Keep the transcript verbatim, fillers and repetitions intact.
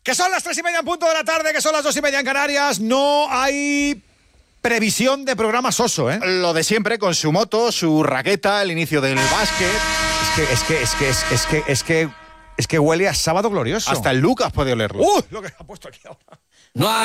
Que son las tres y media en punto de la tarde, que son las dos y media en Canarias. No hay previsión de programa soso, ¿eh? Lo de siempre, con su moto, su raqueta, el inicio del básquet. Es que, es que, es que, es que, es que, es que, es que huele a sábado glorioso. Hasta el Lucas puede olerlo. ¡Uh! Lo que ha puesto aquí ahora. No hay